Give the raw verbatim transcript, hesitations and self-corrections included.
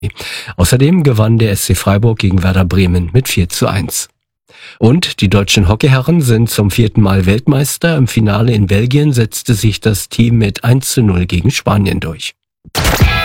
Außerdem gewann der S C Freiburg gegen Werder Bremen mit vier zu eins. Und die deutschen Hockeyherren sind zum vierten Mal Weltmeister. Im Finale in Belgien setzte sich das Team mit eins zu null gegen Spanien durch.